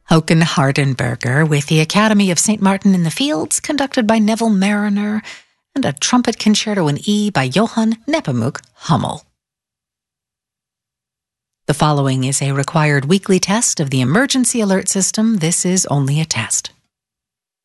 Håkan Hardenberger with the Academy of St. Martin in the Fields, conducted by Neville Mariner, and a trumpet concerto in E by Johann Nepomuk Hummel. The following is a required weekly test of the emergency alert system. This is only a test.